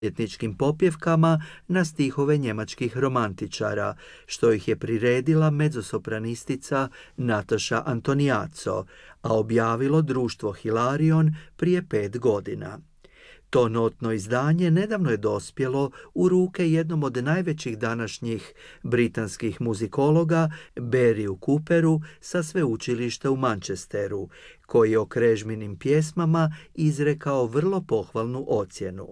umjetničkim popjevkama na stihove njemačkih romantičara, što ih je priredila mezzosopranistica Nataša Antoniaco, a objavilo društvo Hilarion prije 5 godina. To notno izdanje nedavno je dospjelo u ruke jednom od najvećih današnjih britanskih muzikologa, Barryju Cooperu sa sveučilišta u Manchesteru, koji je o Krežminim pjesmama izrekao vrlo pohvalnu ocjenu.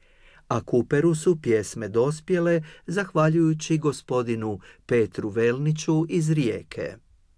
A Cooperu su pjesme dospjele zahvaljujući gospodinu Petru Velniću iz Rijeke.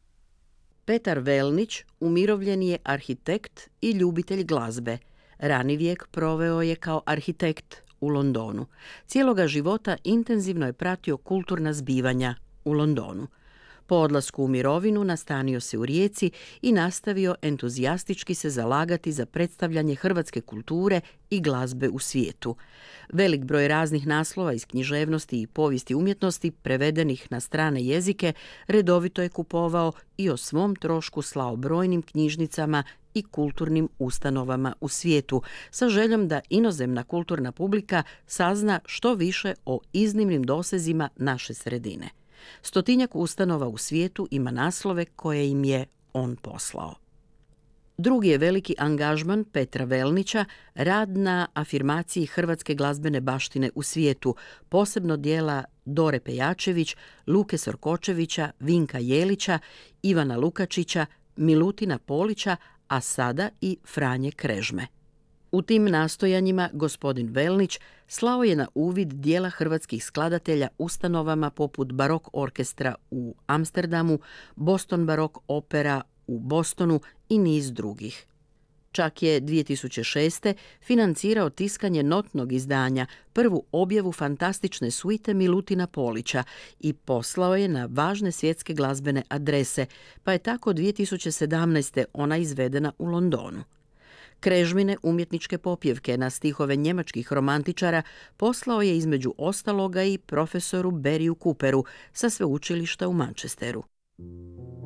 Petar Velnić umirovljeni je arhitekt i ljubitelj glazbe. Rani vijek proveo je kao arhitekt u Londonu. Cijeloga života intenzivno je pratio kulturna zbivanja u Londonu. Po odlasku u mirovinu nastanio se u Rijeci i nastavio entuzijastički se zalagati za predstavljanje hrvatske kulture i glazbe u svijetu. Velik broj raznih naslova iz književnosti i povijesti umjetnosti, prevedenih na strane jezike, redovito je kupovao i o svom trošku slao brojnim knjižnicama i kulturnim ustanovama u svijetu, sa željom da inozemna kulturna publika sazna što više o iznimnim dosezima naše sredine. 100-tinjak ustanova u svijetu ima naslove koje im je on poslao. Drugi je veliki angažman Petra Velnića rad na afirmaciji hrvatske glazbene baštine u svijetu, posebno dijela Dore Pejačević, Luke Sorkočevića, Vinka Jelića, Ivana Lukačića, Milutina Polića, a sada i Franje Krežme. U tim nastojanjima gospodin Velnić slao je na uvid dijela hrvatskih skladatelja ustanovama poput Barok orkestra u Amsterdamu, Boston Barok opera u Bostonu i niz drugih. Čak je 2006. financirao tiskanje notnog izdanja, prvu objavu fantastične suite Milutina Polića i poslao je na važne svjetske glazbene adrese, pa je tako 2017. ona izvedena u Londonu. Krežmine umjetničke popjevke na stihove njemačkih romantičara poslao je između ostaloga i profesoru Barryju Cooperu sa sveučilišta u Manchesteru.